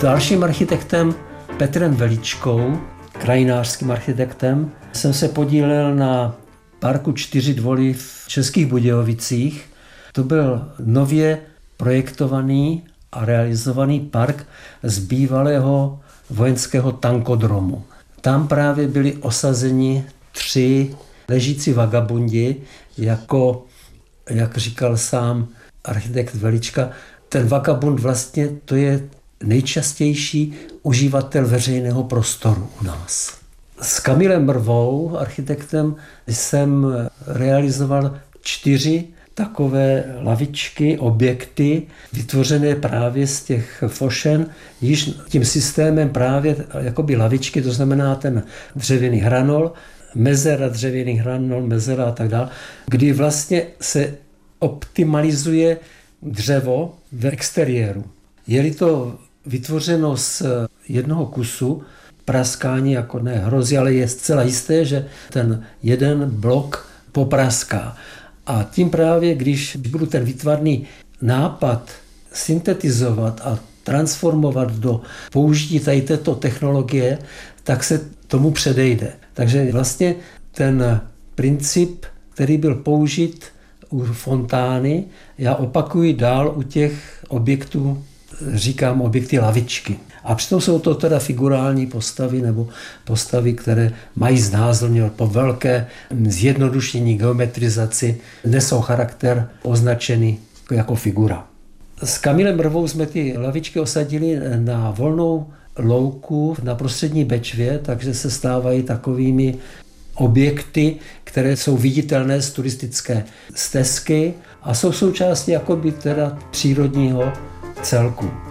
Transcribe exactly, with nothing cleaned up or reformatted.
dalším architektem Petrem Veličkou, krajinářským architektem, jsem se podílel na parku Čtyři Dvory v Českých Budějovicích. To byl nově projektovaný a realizovaný park z bývalého vojenského tankodromu. Tam právě byli osazeni tři ležící vagabundi, jako, jak říkal sám architekt Velička, ten vagabund vlastně to je nejčastější uživatel veřejného prostoru u nás. S Kamilem Mrvou, architektem, jsem realizoval čtyři takové lavičky, objekty, vytvořené právě z těch fošen, již tím systémem právě jakoby lavičky, to znamená ten dřevěný hranol, mezera, dřevěný hranol, mezera a tak dále, kdy vlastně se optimalizuje dřevo v exteriéru. Je-li to vytvořeno z jednoho kusu, praskání jako ne hrozí, ale je zcela jisté, že ten jeden blok popraská. A tím právě, když budu ten výtvarný nápad syntetizovat a transformovat do použití tady této technologie, tak se tomu předejde. Takže vlastně ten princip, který byl použit u fontány, já opakuji dál u těch objektů, říkám objekty lavičky. A přitom jsou to teda figurální postavy nebo postavy, které mají znázorňovat po velké zjednodušení, geometrizaci, nesou charakter označený jako figura. S Kamilem Mrvou jsme ty lavičky osadili na volnou louku na prostřední Bečvě, takže se stávají takovými objekty, které jsou viditelné z turistické stezky a jsou součástí jakoby teda přírodního celku.